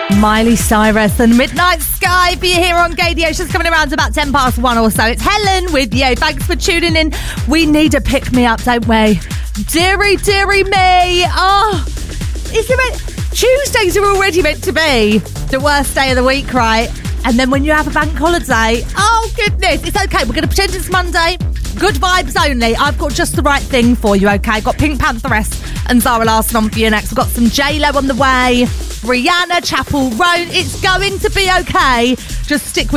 Miley Cyrus and Midnight Sky for you here on Gadio. She's coming around to about 1 or so. It's Helen with you. Thanks for tuning in. We need a pick-me-up, don't we? Dearie, dearie me. Oh, is there Tuesdays are already meant to be the worst day of the week, right? And then when you have a bank holiday, oh goodness, it's okay. We're going to pretend it's Monday. Good vibes only. I've got just the right thing for you, okay? Got Pink Pantheress and Zara Larsson on for you next. We've got some J-Lo on the way. Rihanna, Chapel Roan. It's going to be okay. Just stick with